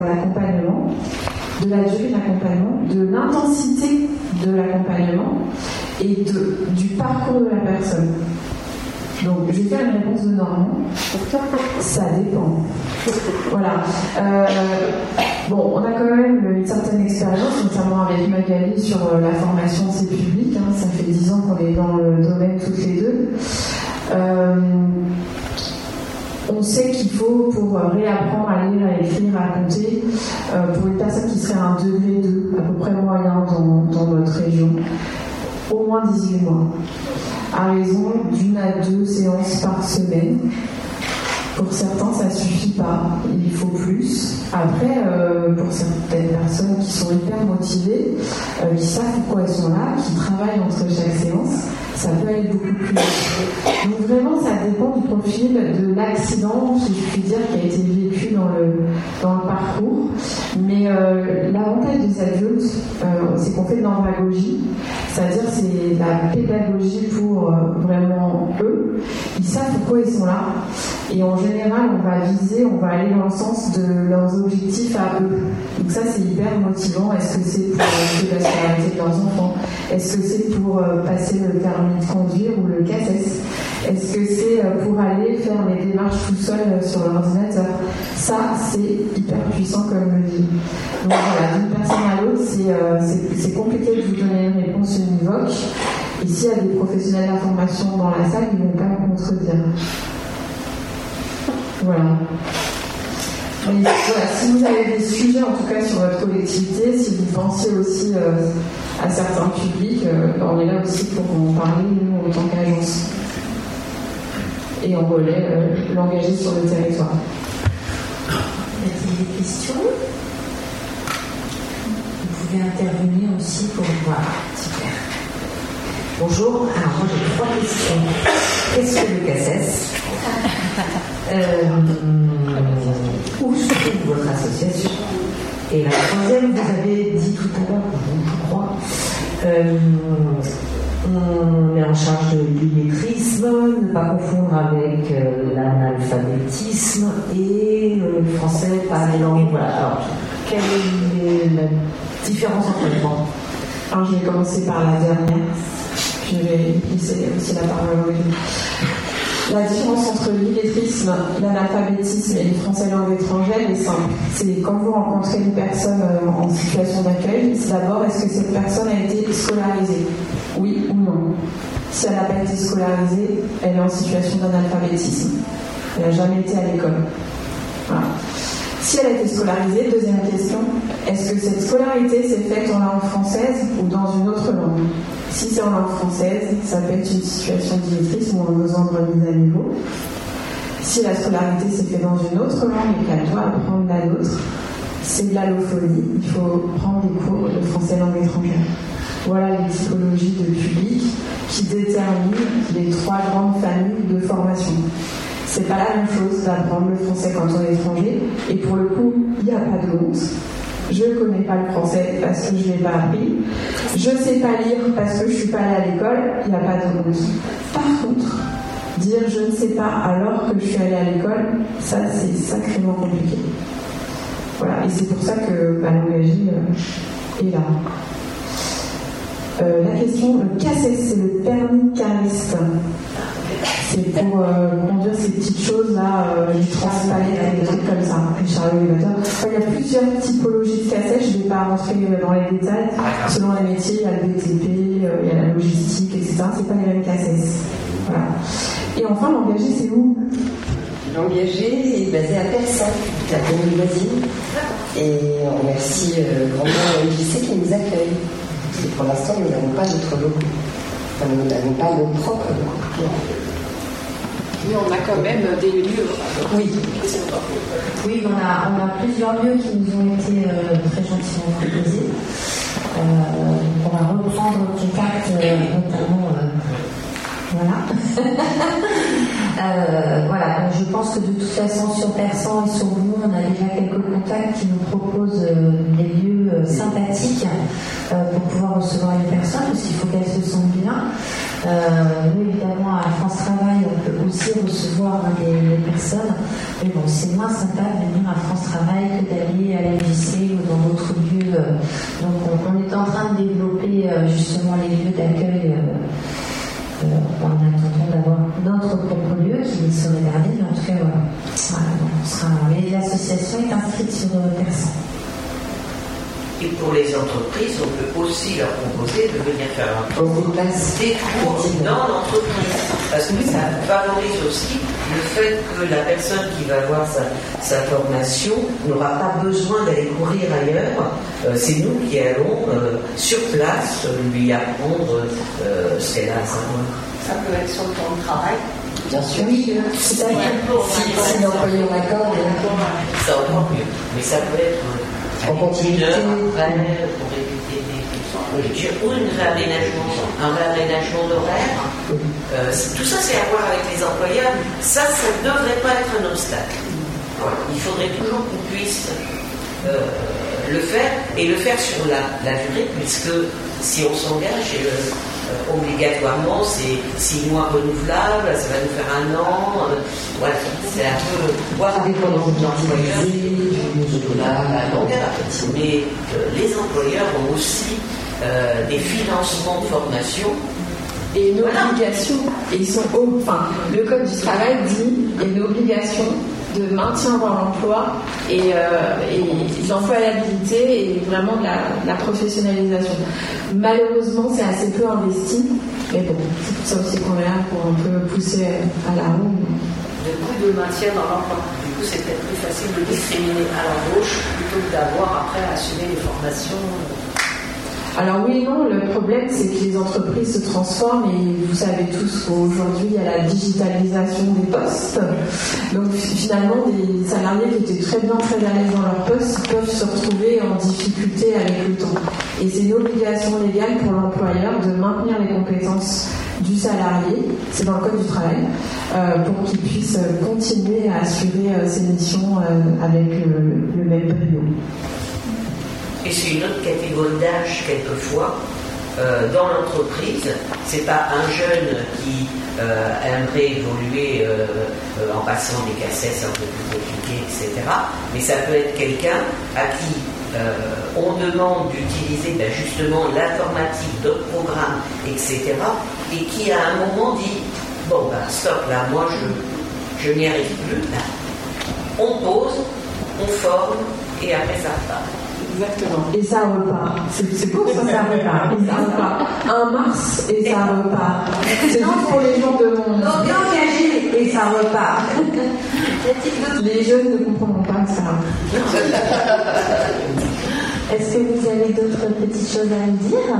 l'accompagnement, de la durée de l'accompagnement, de l'intensité de l'accompagnement et du parcours de la personne. Donc, je vais faire une réponse de Normand. Ça dépend. Voilà. Bon, on a quand même une certaine expérience, notamment avec Magali sur la formation C public. Ça fait 10 ans qu'on est dans le domaine toutes les deux. On sait qu'il faut, pour réapprendre à lire, à écrire, à compter, pour une personne qui serait à un degré 2, à peu près moyen dans notre région, au moins 18 mois, à raison d'1 à 2 séances par semaine. Pour certains, ça ne suffit pas, il faut plus. Après, pour certaines personnes qui sont hyper motivées, qui savent pourquoi elles sont là, qui travaillent entre chaque séance, ça peut aller beaucoup plus vite. Donc vraiment, ça dépend du profil de l'accident, si je puis dire, qui a été vécu dans le parcours. Mais l'avantage des adultes, c'est qu'on fait de l'andragogie, c'est-à-dire c'est la pédagogie pour vraiment eux. Ils savent pourquoi ils sont là. Et en général, on va aller dans le sens de leurs objectifs à eux. Donc ça, c'est hyper motivant. Est-ce que c'est pour la scolarité de leurs enfants? Est-ce que c'est pour passer le permis de conduire ou le CACES? Est-ce que c'est pour aller faire les démarches tout seul sur l'ordinateur? Ça, c'est hyper puissant comme levier. Donc voilà, d'une personne à l'autre, c'est compliqué de vous donner une réponse univoque. Et s'il y a des professionnels d'information dans la salle, ils ne vont pas me contredire. Voilà. Mais, voilà. Si vous avez des sujets, en tout cas sur votre collectivité, si vous pensez aussi à certains publics, on est là aussi pour en parler, nous, en tant qu'agence. Et on relaie l'engagé sur le territoire. Y a-t-il des questions? Vous pouvez intervenir aussi pour voir. Super. Bonjour. Alors, moi, j'ai 3 questions. Qu'est-ce que le CACES? Où se trouve votre association? Et la troisième, vous avez dit tout à l'heure, je crois, on est en charge de l'illettrisme, ne pas confondre avec l'analphabétisme et le français par les langues. Voilà. Alors, quelle est la différence entre les deux? Alors, je vais commencer par la dernière, puis je vais laisser aussi la parole à Olivier. La différence entre l'illettrisme, l'analphabétisme et le français langue étrangère est simple. C'est quand vous rencontrez une personne en situation d'accueil, c'est d'abord est-ce que cette personne a été scolarisée? Oui ou non? Si elle n'a pas été scolarisée, elle est en situation d'analphabétisme. Elle n'a jamais été à l'école. Voilà. Si elle a été scolarisée, deuxième question, est-ce que cette scolarité s'est faite en langue française ou dans une autre langue? Si c'est en langue française, ça peut être une situation d'illettrisme ou en besoin de remise à niveau. Si la scolarité s'est faite dans une autre langue et qu'elle doit apprendre la nôtre, c'est de l'allophonie. Il faut prendre des cours de français langue étrangère. Voilà les typologies de public qui déterminent les 3 grandes familles de formation. C'est pas la même chose d'apprendre le français quand on est étranger, et pour le coup, il n'y a pas de honte. Je ne connais pas le français parce que je ne l'ai pas appris. Je ne sais pas lire parce que je ne suis pas allée à l'école, il n'y a pas de honte. Par contre, dire je ne sais pas alors que je suis allée à l'école, ça c'est sacrément compliqué. Voilà, et c'est pour ça que l'engagé est là. La question, le CACES, c'est le permis cariste. C'est pour conduire ces petites choses-là, les transpalettes, des trucs comme ça, les chariots élévateurs. Il y a plusieurs typologies de CACES, je ne vais pas rentrer dans les détails. Selon les métiers, il y a le BTP, il y a la logistique, etc. C'est pas les mêmes CACES. Voilà. Et enfin, l'engagé, c'est où? L'engagé est basé à Persan, la commune voisine. Et on remercie grandement l'ONJC qui nous accueille. Et pour l'instant, nous n'avons pas d'autres locaux. Enfin, nous n'avons pas nos propres locaux. Mais on a quand même des lieux. Oui. Oui, on a plusieurs lieux qui nous ont été très gentiment proposés. On va reprendre contact, notamment. Voilà. Voilà. Donc je pense que de toute façon, sur Persan et sur Lyon, on a déjà quelques contacts qui nous proposent des lieux sympathiques pour pouvoir recevoir les personnes, parce qu'il faut qu'elles se sentent bien. Nous, évidemment, à France Travail, on peut aussi recevoir des personnes Mais bon, c'est moins sympa de venir à France Travail que d'aller à la MJC ou dans d'autres lieux. Donc on est en train de développer justement les lieux d'accueil en attendant d'avoir notre propre lieu qui se réservé. Mais en tout cas, voilà. Mais l'association est inscrite sur Persan. Et pour les entreprises, on peut aussi leur proposer de venir faire un cours des cours dans l'entreprise. Parce que ça favorise aussi le fait que la personne qui va avoir sa formation n'aura pas besoin d'aller courir ailleurs. C'est nous qui allons sur place lui apprendre ce qu'elle a à savoir. Ça peut être sur le temps de travail. Bien sûr. Oui, c'est Si l'employeur l'accorde, ça encore mieux. Mais ça peut être en continuité. Pour éviter des ou un réaménagement d'horaire. Tout ça, c'est à voir avec les employeurs. Ça ne devrait pas être un obstacle. Voilà. Il faudrait toujours qu'on puisse le faire, et le faire sur la durée, puisque si on s'engage obligatoirement, c'est 6 mois renouvelables, ça va nous faire 1 an. Voilà, c'est un peu voir avec l'employeur. Mais les employeurs ont aussi des financements de formation. Et une obligation, et ils sont le Code du travail dit il y a une obligation de maintien dans l'emploi et l'employabilité et vraiment de la professionnalisation. Malheureusement, c'est assez peu investi, mais bon, c'est pour ça aussi qu'on est là pour un peu pousser à la roue. Le coût de maintien dans l'emploi. Du coup, c'est peut-être plus facile de discriminer à l'embauche plutôt que d'avoir après à assumer les formations. Alors oui et non, le problème c'est que les entreprises se transforment et vous savez tous qu'aujourd'hui il y a la digitalisation des postes. Donc finalement des salariés qui étaient très bien, très à l'aise dans leur poste peuvent se retrouver en difficulté avec le temps. Et c'est une obligation légale pour l'employeur de maintenir les compétences du salarié, c'est dans le Code du travail, pour qu'il puisse continuer à assurer ses missions avec le même brio. Et c'est une autre catégorie d'âge quelquefois. Dans l'entreprise, c'est pas un jeune qui aimerait évoluer en passant des cassettes un peu plus compliquées, etc. Mais ça peut être quelqu'un à qui on demande d'utiliser justement l'informatique, d'autres programmes, etc. Et qui à un moment dit bon stop là, moi je n'y arrive plus. Là. On pose, on forme et après ça repart. Exactement. Et ça repart. C'est pour ça repart. Et ça repart. 1 mars et ça repart. C'est juste pour les gens de mon... Donc engagé et ça repart. Les jeunes ne comprendront pas ça. Est-ce que vous avez d'autres petites choses à me dire?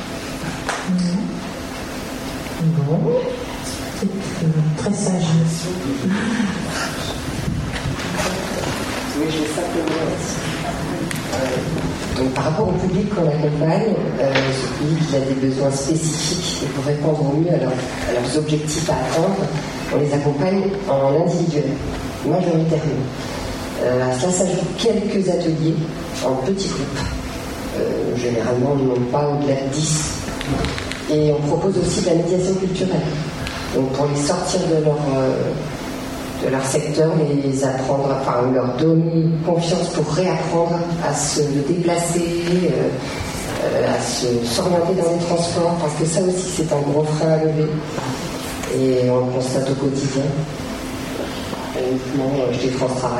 Non. C'est très sage. Oui, je vais simplement... Donc, par rapport au public qu'on accompagne, ce public il a des besoins spécifiques et pour répondre au mieux à leurs objectifs à atteindre, on les accompagne en individuel, majoritairement. À cela s'ajoutent quelques ateliers en petits groupes. Généralement, on ne monte pas au-delà de 10. Et on propose aussi de la médiation culturelle. Donc, pour les sortir de leur secteur, les apprendre, leur donner confiance pour réapprendre à se déplacer, à s'orienter dans les transports, parce que ça aussi c'est un gros frein à lever et on le constate au quotidien. Uniquement chez France Travail.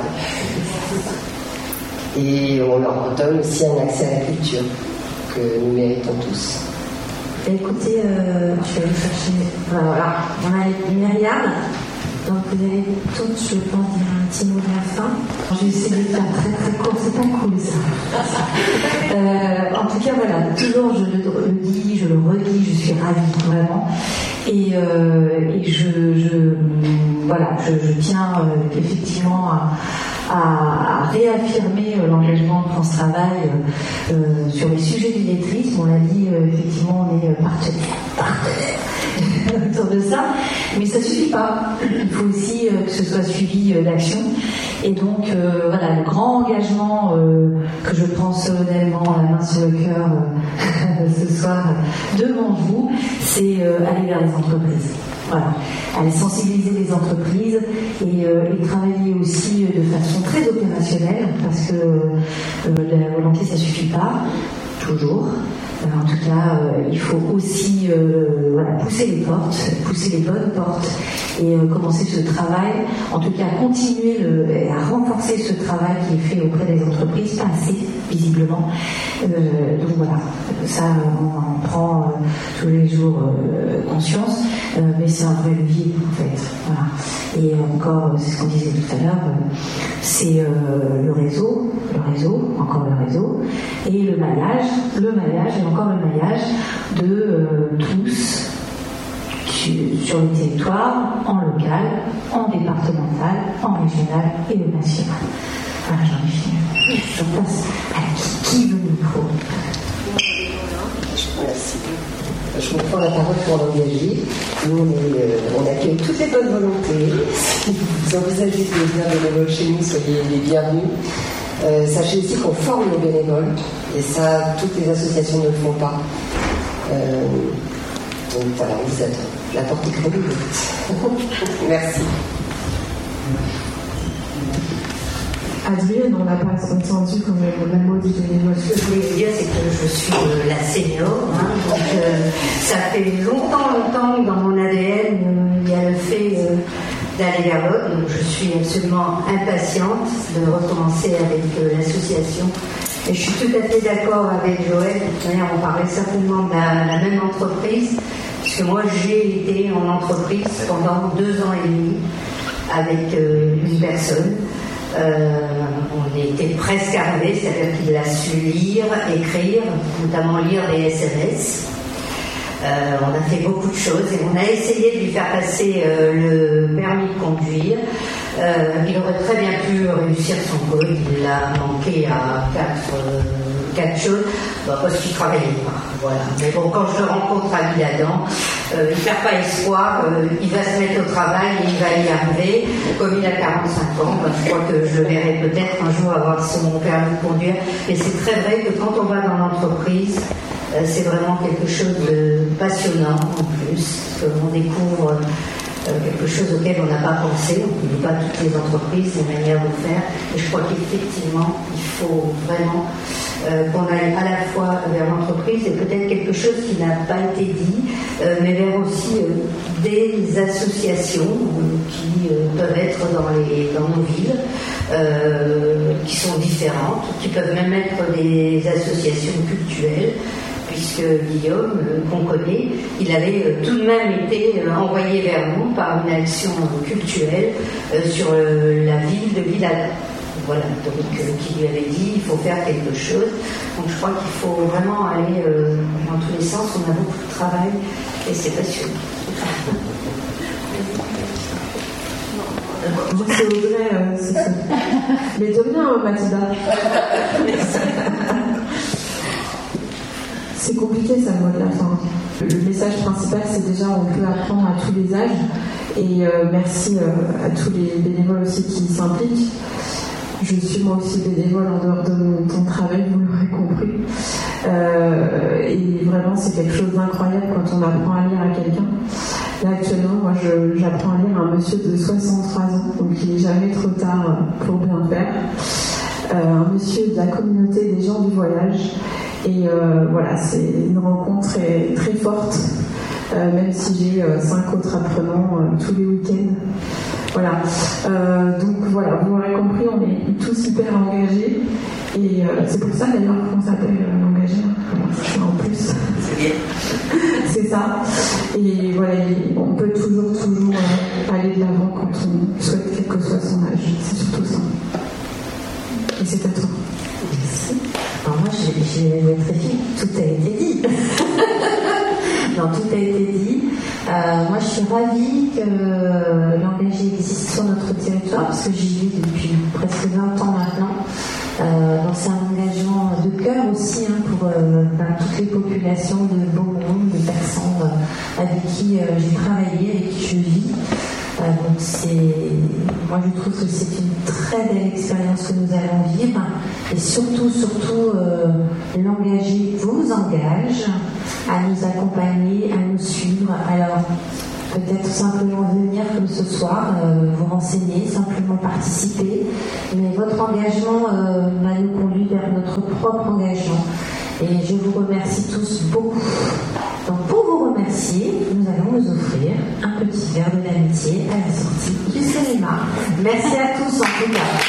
Et on leur donne aussi un accès à la culture que nous méritons tous. Écoutez, je vais aller chercher. Voilà, on a Myriam. Donc vous allez toutes, je pense, dire un petit mot de la fin. Je vais essayer de faire très très court, c'est pas cool ça. En tout cas, voilà, toujours je le dis, je le redis, je suis ravie vraiment. Et je tiens effectivement à réaffirmer l'engagement de France Travail sur les sujets du lettrisme. On l'a dit, effectivement, on est partenaire autour de ça, mais ça suffit pas. Il faut aussi que ce soit suivi d'action. Et donc, le grand engagement que je prends solennellement, la main sur le cœur, ce soir devant vous, c'est aller vers les entreprises. Voilà. à sensibiliser les entreprises et travailler aussi de façon très opérationnelle, parce que la volonté, ça suffit pas toujours. En tout cas, il faut aussi pousser les bonnes portes et commencer ce travail, en tout cas continuer à renforcer ce travail qui est fait auprès des entreprises, pas assez visiblement. Donc voilà, ça on en prend tous les jours conscience, mais c'est un vrai levier en fait. Voilà. Et encore, c'est ce qu'on disait tout à l'heure, c'est le réseau, encore le réseau, et le maillage, et encore le maillage de tous sur le territoire, en local, en départemental, en régional et au national. Voilà, j'en ai fini. Je passe à qui veut le micro. Merci. Je vous prends la parole pour l'engager. Nous, on accueille toutes les bonnes volontés. Si vous envisagez de devenir bénévole chez nous, soyez les bienvenus. Sachez aussi qu'on forme nos bénévoles, et ça, toutes les associations ne le font pas. Donc voilà, on vous attend. La porte est grande ouverte. Merci. Adrienne, on n'a pas entendu quand même le mot du bénévole. Ce que je voulais vous dire, c'est que je suis la senior, donc ça fait longtemps que dans mon ADN, il y a le fait d'aller vers l'autre, donc je suis absolument impatiente de recommencer avec l'association. Et je suis tout à fait d'accord avec Joël. De toute manière, on parlait certainement de la même entreprise, puisque moi j'ai été en entreprise pendant 2 ans et demi avec une personne. On était presque arrivés, c'est-à-dire qu'il a su lire, écrire, notamment lire des SMS. On a fait beaucoup de choses et on a essayé de lui faire passer le permis de conduire. Il aurait très bien pu réussir son code, il a manqué à 4 choses, parce qu'il travaillait pas. Voilà. Mais bon, quand je le rencontre à Villadan, il ne perd pas espoir, il va se mettre au travail et il va y arriver. Comme il a 45 ans, je crois que je le verrai peut-être un jour avoir son permis de conduire. Et c'est très vrai que quand on va dans l'entreprise, c'est vraiment quelque chose de passionnant en plus, qu'on découvre quelque chose auquel on n'a pas pensé. On ne connaît pas toutes les entreprises, les manières de faire. Et je crois qu'effectivement, il faut vraiment qu'on aille à la fois vers l'entreprise et peut-être quelque chose qui n'a pas été dit, mais vers aussi des associations qui peuvent être dans nos villes, qui sont différentes, qui peuvent même être des associations culturelles. Puisque Guillaume, qu'on connaît, il avait tout de même été envoyé vers nous par une action culturelle sur la ville de Villadan. Voilà, donc qui lui avait dit il faut faire quelque chose. Donc je crois qu'il faut vraiment aller dans tous les sens. On a beaucoup de travail et c'est passionnant. C'est Audrey, c'est ça. Mais de rien, Mathilda. C'est compliqué, ça, le mot de la fin. Le message principal, c'est déjà on peut apprendre à tous les âges. Et merci à tous les bénévoles aussi qui s'impliquent. Je suis moi aussi bénévole en dehors de mon temps de travail, vous l'aurez compris. Et vraiment, c'est quelque chose d'incroyable quand on apprend à lire à quelqu'un. Là, actuellement, moi, j'apprends à lire à un monsieur de 63 ans, donc il n'est jamais trop tard pour bien faire. Un monsieur de la communauté des gens du voyage. Et voilà, c'est une rencontre très, très forte, même si j'ai 5 autres apprenants tous les week-ends. Voilà. Donc voilà, vous l'aurez compris, on est tous hyper engagés. Et c'est pour ça d'ailleurs qu'on s'appelle l'engagé. En plus. C'est bien. C'est ça. Et voilà, on peut toujours aller de l'avant quand on souhaite, quel que soit son âge. C'est surtout ça. Et c'est à toi. Merci. Alors moi, j'ai très vite, tout a été dit. Non, tout a été dit. Moi, je suis ravie que l'engagé existe sur notre territoire, parce que j'y vis depuis presque 20 ans maintenant. Donc c'est un engagement de cœur aussi pour toutes les populations de Beaumont, de personnes avec qui j'ai travaillé, avec qui je vis. Donc moi je trouve que c'est une très belle expérience que nous allons vivre, et surtout l'engagé vous engage à nous accompagner, à nous suivre. Alors peut-être simplement venir comme ce soir, vous renseigner, simplement participer. Mais votre engagement va nous conduire vers notre propre engagement. Et je vous remercie tous beaucoup. Donc pour vous remercier, nous allons nous offrir un petit verre de l'amitié à la sortie du cinéma. Merci à tous en tout cas.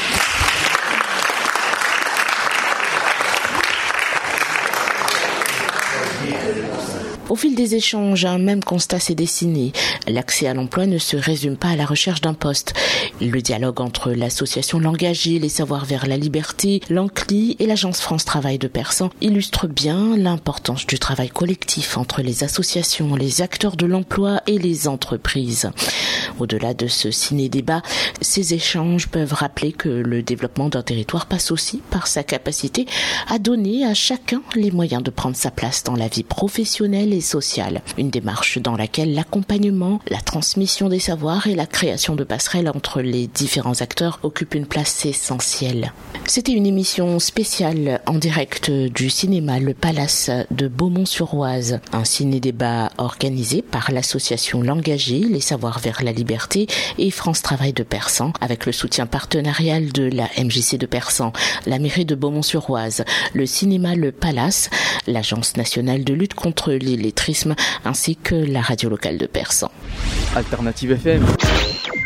Au fil des échanges, un même constat s'est dessiné. L'accès à l'emploi ne se résume pas à la recherche d'un poste. Le dialogue entre l'association L'Engagé, les Savoirs vers la Liberté, l'Ancli et l'agence France Travail de Persan illustre bien l'importance du travail collectif entre les associations, les acteurs de l'emploi et les entreprises. Au-delà de ce ciné-débat, ces échanges peuvent rappeler que le développement d'un territoire passe aussi par sa capacité à donner à chacun les moyens de prendre sa place dans la vie professionnelle et sociale. Une démarche dans laquelle l'accompagnement, la transmission des savoirs et la création de passerelles entre les différents acteurs occupent une place essentielle. C'était une émission spéciale en direct du cinéma Le Palace de Beaumont-sur-Oise, un ciné-débat organisé par l'association L'Engagé, les Savoirs vers la Liberté et France Travail de Persan, avec le soutien partenarial de la MJC de Persan, la mairie de Beaumont-sur-Oise, le cinéma Le Palace, l'Agence nationale de lutte contre l'illettrisme ainsi que la radio locale de Persan. Alternative FM.